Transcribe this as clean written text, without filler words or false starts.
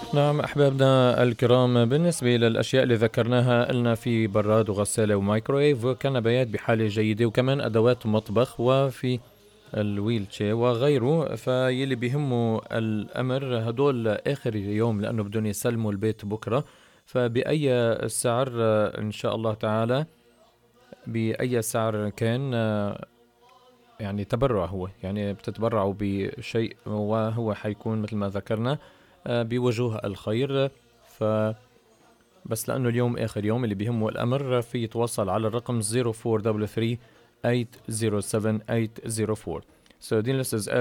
نعم أحبابنا الكرام، بالنسبة للأشياء اللي ذكرناها قلنا في براد وغسالة ومايكرويف وكنبيات بحالة جيدة وكمان أدوات مطبخ وفي الويلتشي وغيره. فيلي بيهموا الأمر هدول آخر اليوم لأنه بدهم يسلموا البيت بكرة. فبأي سعر إن شاء الله تعالى، بأي سعر كان يعني تبرع، هو يعني بتتبرعوا بشيء وهو حيكون مثل ما ذكرنا بوجوه الخير. بس لأنه اليوم آخر يوم اللي بيهمه الأمر في يتواصل على الرقم 0433 807 804. So, dear listeners,